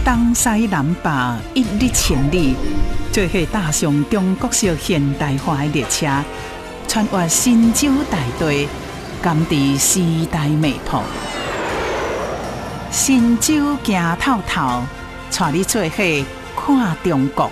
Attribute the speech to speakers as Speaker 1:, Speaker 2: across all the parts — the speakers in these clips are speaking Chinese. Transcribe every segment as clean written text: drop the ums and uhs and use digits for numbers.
Speaker 1: 东西南北一日千里，做伙踏上中国式现代化的列车，穿越神州大地，甘知时代脉搏。神州行透透，带你做伙看中国。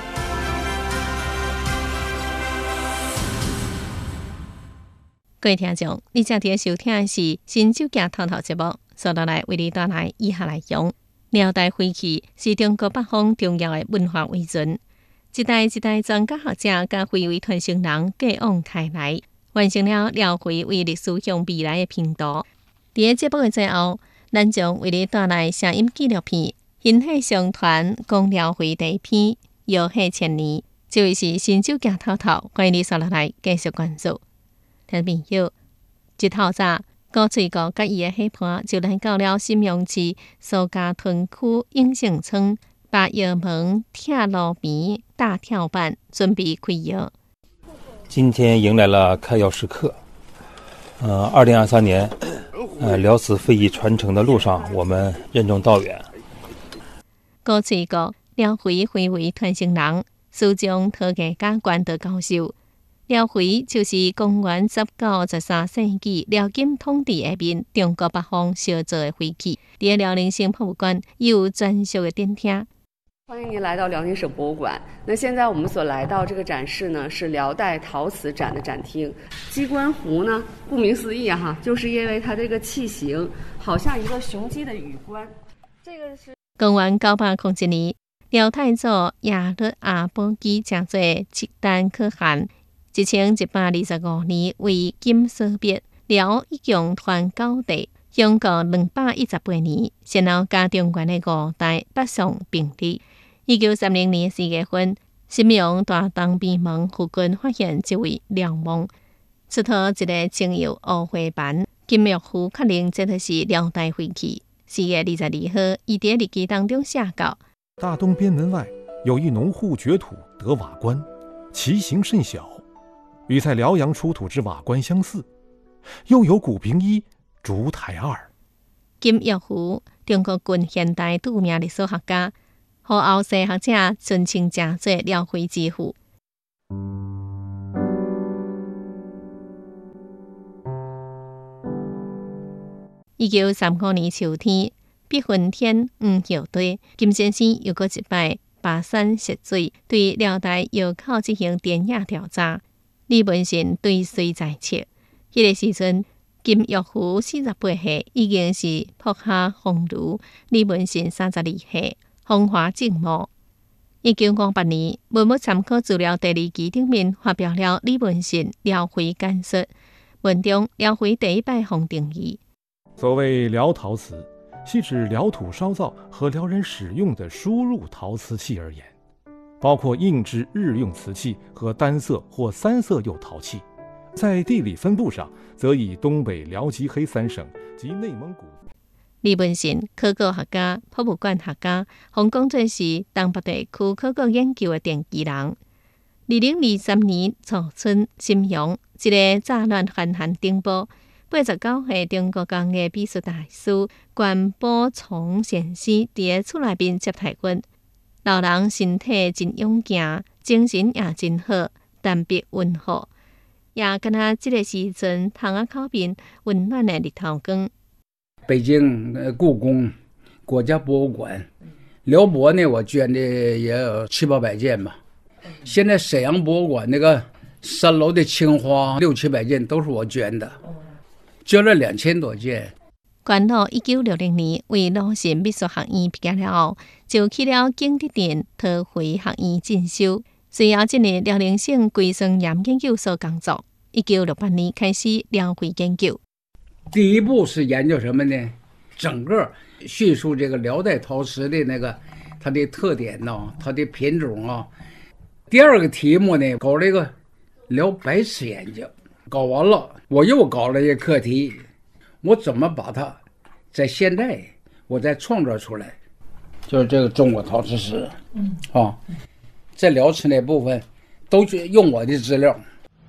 Speaker 2: 各位听众，你正在收听的是《神州行透透》节目，所带来为你带来以下内容。辽代灰器是中国北方重要的文化遗存，一代一代专家学者甲非遗传承人继往开来，完成了辽灰为历史向未来的拼图。在节目的最后，咱将为你带来声音纪录片《hin血相传》讲辽灰第一篇，药血千年。这位是神州行透透，欢迎你收落来继续关注。听众朋友，一透早，高翠谷甲伊的伙伴就来到了新阳市苏家屯区永盛村把药门铁路边大跳板，准备开药。
Speaker 3: 今天迎来了开药时刻。2023年，辽史非遗传承的路上，我们任重道远。
Speaker 2: 高翠谷辽灰非遗传承人苏江陶艺家关德教授。辽灰就是公元19、13世纪辽金统治下面中国北方烧造的灰器，在辽宁省博物馆有专属的展厅。
Speaker 4: 欢迎您来到辽宁省博物馆。那现在我们所来到这个展示呢，是辽代陶瓷展的展厅。鸡冠壶呢，顾名思义就是因为它这个器型好像一个雄鸡的羽冠。这个是
Speaker 2: 公元901年，辽太祖亚律阿保机正做契丹可汗。1125年为金色别，辽一共传9代，享过218年，先后加中原的5代北宋并立。1930年4月份，新阳大东边门附近发现一位辽墓，出土一个青釉乌灰板，金玉壶确认这就是辽代灰器。4月22号，伊在日记当中写道：
Speaker 5: 大东边门外有一农户掘土得瓦棺，其形甚小，与在辽阳出土之瓦棺相似，又有古瓶1、烛台2。
Speaker 2: 金玉壶，中国近现代著名历史学家，和后世学者尊称正做辽灰之父。1935年秋天，必分天黄叶堆，金先生又过一摆跋山涉水，对辽代窑口进行田野调查。李文信对随在册，迄个时阵金玉壶48岁，已经是仆下鸿儒；李文信32岁，风华正茂。1958年，文物参考资料第2期顶面发表了李文信辽灰简述，文中辽灰第一摆互定义。
Speaker 5: 所谓辽陶瓷，系指辽土烧造和辽人使用的输入陶瓷器而言，包括硬制日用瓷器和单色或3色釉陶器。在地理分布上，则以东北辽吉黑3省及内蒙古。
Speaker 2: 李文信，考古学家、博物馆学家，洪讲做是东北地区考古研究的奠基人。2023年初春，新阳一个乍乱泛滥顶部，89岁中国工艺美术大师关宝从先生伫厝内面接待阮。老人身体真勇健，精神也真好，胆别温和，也敢若这个时阵，窗仔口边温暖的日头光。
Speaker 6: 北京故宫、国家博物馆、辽博呢，我捐的也有700-800件吧。现在沈阳博物馆那个3楼的青花600-700件都是我捐的，捐了2000多件。
Speaker 2: 关老1960年为鲁迅美术学院毕业了后，就去了景德镇陶灰学院进修，随后进入辽宁省归生岩研究所工作。1968年开始辽灰研究。
Speaker 6: 第一步是研究什么呢？整个叙述这个辽代陶瓷的那个它的特点呢，它的品种啊。第二个题目呢，搞了一个辽白瓷研究。搞完了，我又搞了一个课题，我怎么把它在现代我再创作出来，就是这个中国陶瓷史。在辽瓷那部分都用我的资料。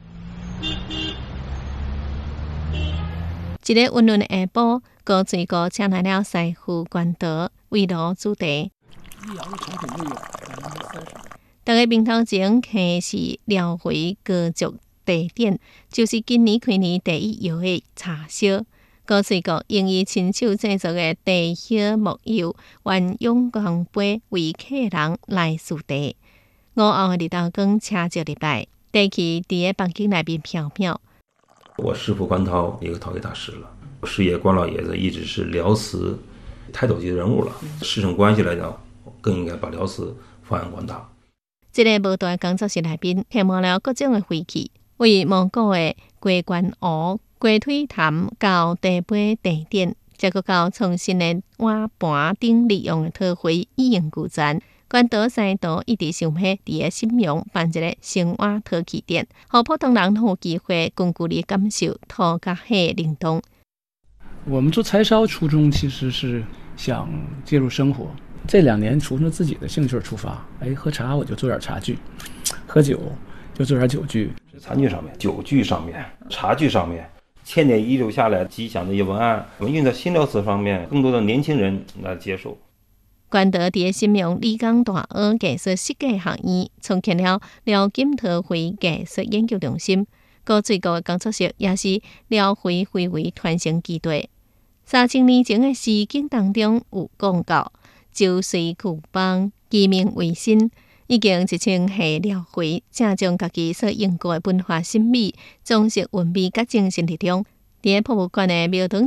Speaker 2: 一个温润的下晡，高水谷请来了师傅关德为炉主题。
Speaker 7: 益阳的成品就有30%。
Speaker 2: 大家平头前看的是辽回歌族地点，就是今年开年第一药的茶烧。高水国用伊亲手制作的地烧木油，原用钢杯为客人来试茶。午后的日头光车就入来，地气伫个房间内面飘飘。
Speaker 3: 我师父关涛一个陶艺大师了，师爷关老爷子一直是辽瓷泰斗级的人物了。师承关系来讲，更应该把辽瓷发扬光大。
Speaker 2: 这个无大工作室内面贴满了各种的灰器，为蒙古的鸡冠蚵、鸡腿坛到茶杯地点，再搁到创新的碗盘顶利用的陶灰一应俱全。关岛西岛一直想要伫个沈阳办一个生活陶器店，让普通人有机会近距离感受陶甲火灵动。
Speaker 7: 我们做柴烧初衷其实是想介入生活。这2年从着自己的兴趣出发，喝茶我就做点茶具，喝酒就做点酒具。
Speaker 3: 餐具上面、酒具上面、茶具上面，1000年遗留下来吉祥的一些文案，我们用在新辽瓷方面，更多的年轻人来接受。
Speaker 2: 关岛伫沈阳理工大学艺术设计学院创建了辽金陶灰艺术研究中心，高水国的工作室也是辽灰非遗传承基地。3000年前的诗经当中有讲到，酒水库邦，其名为新，已经1000岁辽灰，正将家己所用过的文化审美、装饰韵味甲精神力量，伫博物馆的庙堂